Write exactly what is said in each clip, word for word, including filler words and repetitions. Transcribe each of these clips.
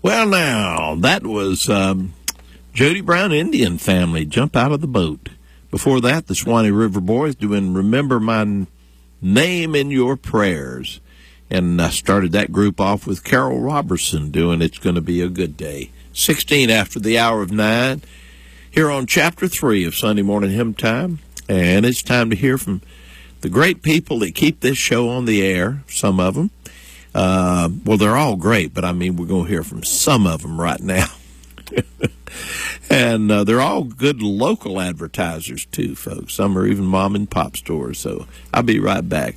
Well, now, that was um, Jody Brown Indian Family, Jump Out of the Boat. Before that, the Swanee River Boys doing Remember My Name in Your Prayers. And I started that group off with Carol Robertson doing It's Gonna Be a Good Day. sixteen after the hour of nine, here on Chapter three of Sunday Morning Hymn Time. And it's time to hear from the great people that keep this show on the air, some of them. Uh, well, they're all great, but I mean, we're going to hear from some of them right now. And uh, they're all good local advertisers, too, folks. Some are even mom and pop stores. So I'll be right back.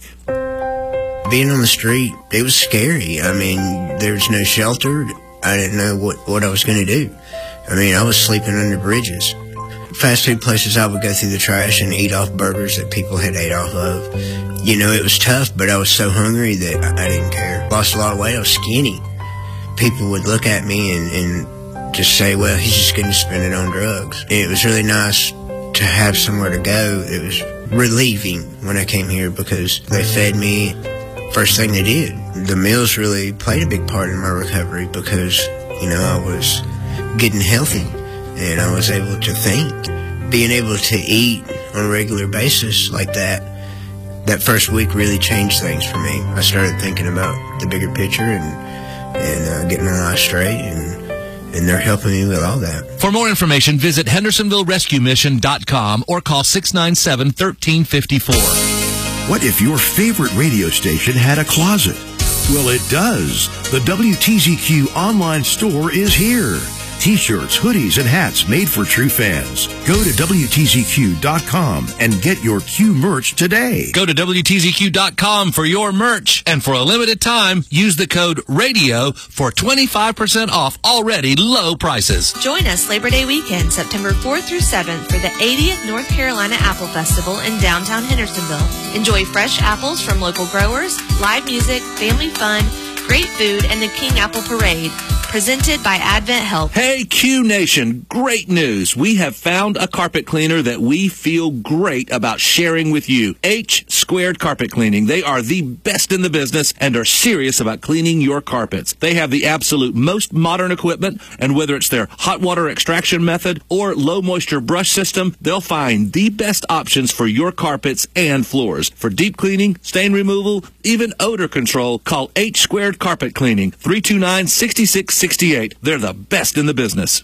Being on the street, it was scary. I mean, there was no shelter. I didn't know what, what I was going to do. I mean, I was sleeping under bridges. Fast food places, I would go through the trash and eat off burgers that people had ate off of. You know, it was tough, but I was so hungry that I, I didn't care. Lost a lot of weight. I was skinny. People would look at me and, and just say, well, he's just going to spend it on drugs. And it was really nice to have somewhere to go. It was relieving when I came here because they fed me first thing they did. The meals really played a big part in my recovery because, you know, I was getting healthy and I was able to think. Being able to eat on a regular basis like that, that first week really changed things for me. I started thinking about the bigger picture and, and uh, getting my life straight, and, and they're helping me with all that. For more information, visit Hendersonville Rescue Mission dot com or call six nine seven, one three five four. What if your favorite radio station had a closet? Well, it does. The W T Z Q online store is here. T-shirts, hoodies, and hats made for true fans. Go to W T Z Q dot com and get your Q merch today. Go to W T Z Q dot com for your merch, and for a limited time, use the code RADIO for twenty-five percent off already low prices. Join us Labor Day weekend, September fourth through seventh, for the eightieth North Carolina Apple Festival in downtown Hendersonville. Enjoy fresh apples from local growers, live music, family fun, great food, and the King Apple Parade. Presented by Advent Help. Hey, Q Nation, great news. We have found a carpet cleaner that we feel great about sharing with you. H Squared Carpet Cleaning. They are the best in the business and are serious about cleaning your carpets. They have the absolute most modern equipment, and whether it's their hot water extraction method or low moisture brush system, they'll find the best options for your carpets and floors. For deep cleaning, stain removal, even odor control, call H Squared Carpet Cleaning, three two nine, six six sixty-eight. They're the best in the business.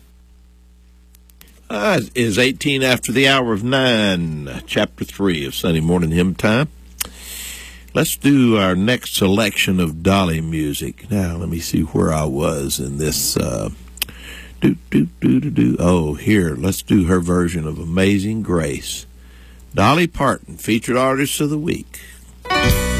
Uh, it is eighteen after the hour of nine, Chapter three of Sunday Morning Hymn Time. Let's do our next selection of Dolly music. Now, let me see where I was in this. Uh, do, do, do, do, do. Oh, here, let's do her version of Amazing Grace. Dolly Parton, featured artist of the week.